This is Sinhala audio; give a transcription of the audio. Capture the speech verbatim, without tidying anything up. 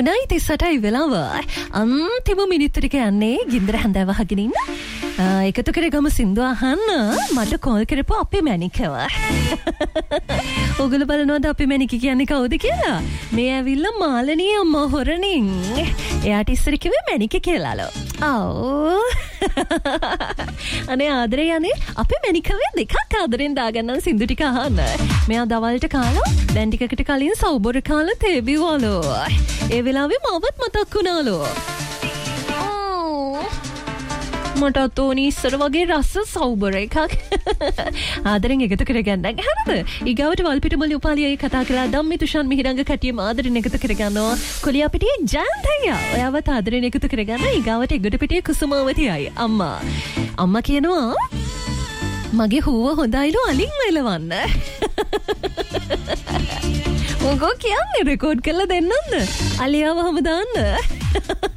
තුනයි තිස්සටයි වෙලාව. අන්තිම මිනිත්තු ටික යන්නේ ගින්දර හැන්දෑව අහගෙන ඉන්න. එකතු කරගමු සින්දු අහන්න. මට කෝල් කරපුවා අපේ මැනිකව. ඔයගොල්ලෝ බලනවද අපේ මැනික කියන්නේ කවුද කියලා? මේ ඇවිල්ලා මාළනී අම්මා හොරණින්. එයාට ඉස්සර කිව්වේ මැනික කියලාලු. ආව්. අනේ ආදරේ යන්නේ අපේ මැනිකවේ දෙකක් ආදරෙන් දාගන්න සින්දු ටික අහන්න. මෙයා දවල්ට කාලා දැන් ටිකකට කලින් සවුබොර කාලා තේබිවලු. ඒ වෙලාවේ මාවත් මතක් වුණාලු. මට තෝනි ඉස්සර වගේ රස සවුබොර එකක්. ආදරෙන් එකතු කරගන්න. හරිද? ඊගාවට වල්පිටමලි උපාලියයි කතා කරලා ධම්මි තුෂාන් මිහිරංග කටියම ආදරෙන් එකතු කරගන්නවා. කොලියා පිටියේ ජයන්තය. ඔයාවත් ආදරෙන් එකතු කරගන්න. ඊගාවට එගොඩ පිටියේ කුසුමාවතියයි අම්මා. අම්මා කියනවා මගේ හුව හොඳයිලු අලින් එලවන්න. මොකෝ කියන්නේ රෙකෝඩ් කරලා දෙන්නම්ද? අලියාව හැම දාන්න.